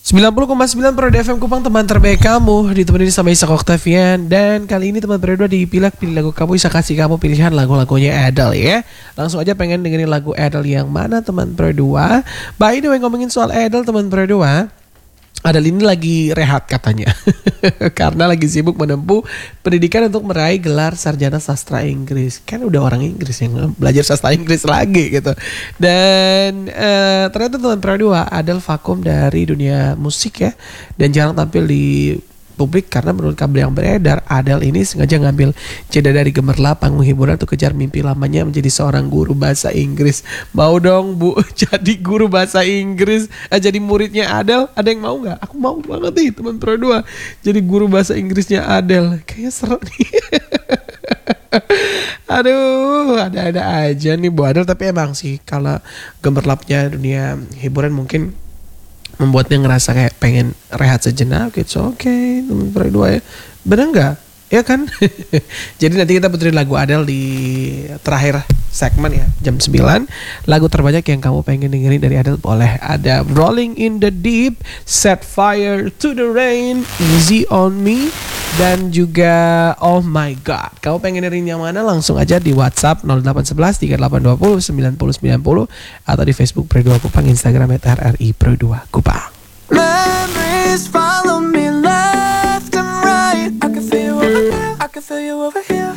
90,9 Pro FM Kupang, teman terbaik kamu, ditemani sama Isak Octavian. Dan kali ini teman berdua pilih lagu kamu, Isak kasih kamu pilihan lagu-lagunya Adele ya. Langsung aja pengen dengerin lagu Adele yang mana teman berdua. By the way, ngomongin soal Adele teman berdua, Adele ini lagi rehat katanya karena lagi sibuk menempuh pendidikan untuk meraih gelar sarjana sastra Inggris. Kan udah orang Inggris yang belajar sastra Inggris lagi gitu. Dan ternyata teman berdua Adele vakum dari dunia musik ya, dan jarang tampil di publik karena menurut kabar yang beredar, Adele ini sengaja ngambil jeda dari gemerlap panggung hiburan untuk kejar mimpi lamanya menjadi seorang guru bahasa Inggris. Mau dong Bu jadi guru bahasa Inggris, jadi muridnya Adele. Ada yang mau nggak? Aku mau banget nih teman Pro 2 jadi guru bahasa Inggrisnya Adele. Kayaknya seru nih. Aduh, ada-ada aja nih Bu Adele. Tapi emang sih kalau gemerlapnya dunia hiburan mungkin membuatnya ngerasa kayak pengen rehat sejenak gitu. Oke, teman berdua ya. Bener nggak? Ya kan? Jadi nanti kita puterin lagu Adele di terakhir segmen ya, jam 9. Lagu terbanyak yang kamu pengen dengerin dari Adele boleh ada Rolling in the Deep, Set Fire to the Rain, Easy on Me, dan juga Oh My God. Kamu pengen dengerin yang mana? Langsung aja di WhatsApp 0811 3820 9090 atau di Facebook Pro 2 Kupang, Instagram @RRI Pro 2 Kupang. Memories